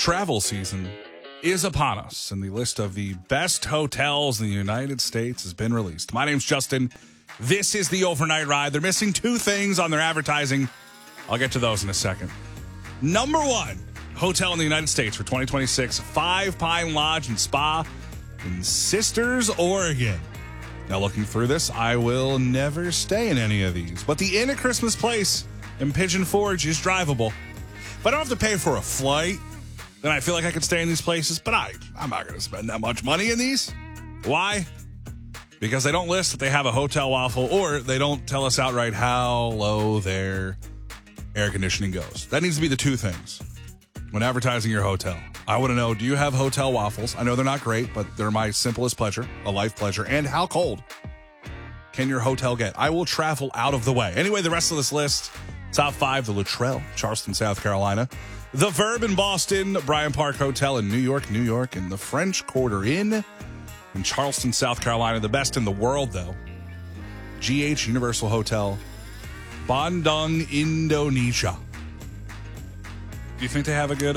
Travel season is upon us, and the list of the best hotels in the United States has been released. My name's Justin. This is the Overnight Ride. They're missing two things on their advertising. I'll get to those in a second. Number one hotel in the United States for 2026, Five Pine Lodge and Spa in Sisters, Oregon. Now, looking through this, I will never stay in any of these, but the Inn at Christmas Place in Pigeon Forge is drivable. If I don't have to pay for a flight, then I feel like I could stay in these places, but I'm not going to spend that much money in these. Why? Because they don't list that they have a hotel waffle, or they don't tell us outright how low their air conditioning goes. That needs to be the two things when advertising your hotel. I want to know, do you have hotel waffles? I know they're not great, but they're my simplest pleasure, a life pleasure. And how cold can your hotel get? I will travel out of the way. Anyway, the rest of this list, top 5, the Luttrell, Charleston, South Carolina. The Verb in Boston, Bryant Park Hotel in New York, and the French Quarter Inn in Charleston, South Carolina. The best in the world, though. GH Universal Hotel, Bandung, Indonesia. Do you think they have a good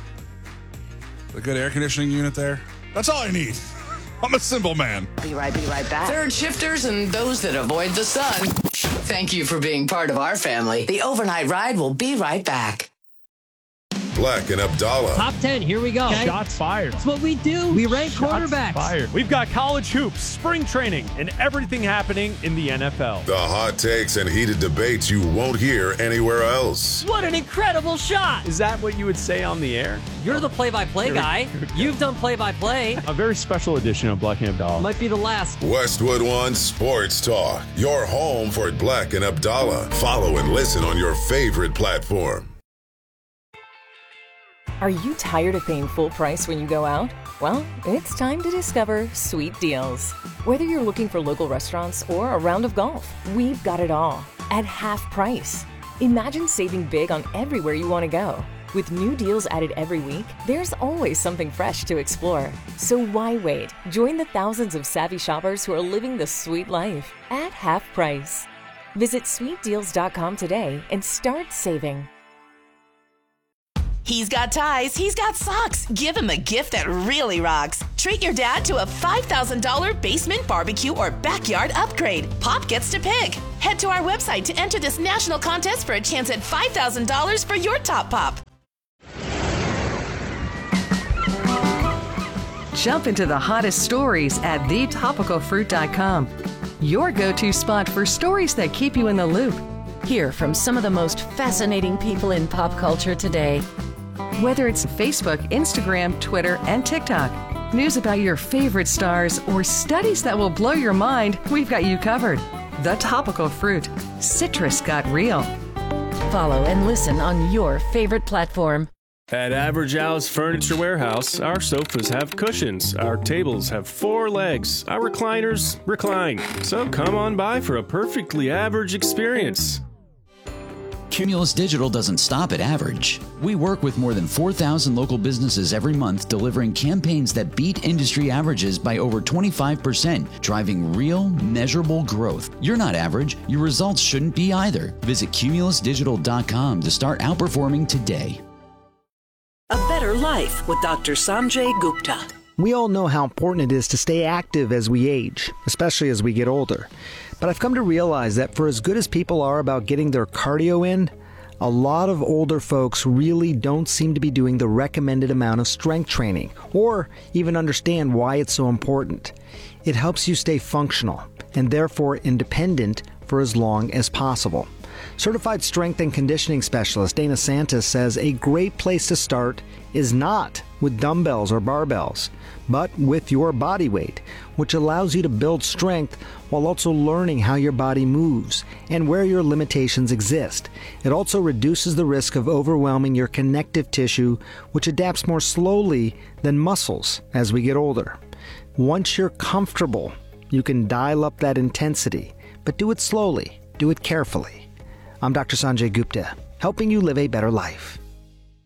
air conditioning unit there? That's all I need. I'm a simple man. Be right back. Third shifters and those that avoid the sun. Thank you for being part of our family. The Overnight Ride will be right back. Black and Abdallah. Top 10, here we go. Okay. Shots fired. That's what we do. We rank quarterbacks. Fired. We've got college hoops, spring training, and everything happening in the NFL. The hot takes and heated debates you won't hear anywhere else. What an incredible shot. Is that what you would say on the air? You're the play-by-play guy. You've done play-by-play. A very special edition of Black and Abdallah. Might be the last. Westwood One Sports Talk. Your home for Black and Abdallah. Follow and listen on your favorite platform. Are you tired of paying full price when you go out? Well, it's time to discover Sweet Deals. Whether you're looking for local restaurants or a round of golf, we've got it all at half price. Imagine saving big on everywhere you want to go. With new deals added every week, there's always something fresh to explore. So why wait? Join the thousands of savvy shoppers who are living the sweet life at half price. Visit sweetdeals.com today and start saving. He's got ties, he's got socks. Give him a gift that really rocks. Treat your dad to a $5,000 basement barbecue or backyard upgrade. Pop gets to pick. Head to our website to enter this national contest for a chance at $5,000 for your top pop. Jump into the hottest stories at thetopicalfruit.com. Your go-to spot for stories that keep you in the loop. Hear from some of the most fascinating people in pop culture today. Whether it's Facebook, Instagram, Twitter, and TikTok, news about your favorite stars, or studies that will blow your mind, we've got you covered. The Topical Fruit. Citrus got real. Follow and listen on your favorite platform. At Average Al's Furniture Warehouse, our sofas have cushions, our tables have 4 legs, our recliners recline. So come on by for a perfectly average experience. Cumulus Digital doesn't stop at average. We work with more than 4,000 local businesses every month, delivering campaigns that beat industry averages by over 25%, driving real, measurable growth. You're not average. Your results shouldn't be either. Visit cumulusdigital.com to start outperforming today. A Better Life with Dr. Sanjay Gupta. We all know how important it is to stay active as we age, especially as we get older. But I've come to realize that for as good as people are about getting their cardio in, a lot of older folks really don't seem to be doing the recommended amount of strength training, or even understand why it's so important. It helps you stay functional, and therefore independent for as long as possible. Certified strength and conditioning specialist Dana Santos says a great place to start is not with dumbbells or barbells, but with your body weight, which allows you to build strength while also learning how your body moves and where your limitations exist. It also reduces the risk of overwhelming your connective tissue, which adapts more slowly than muscles as we get older. Once you're comfortable, you can dial up that intensity, but do it slowly, do it carefully. I'm Dr. Sanjay Gupta, helping you live a better life.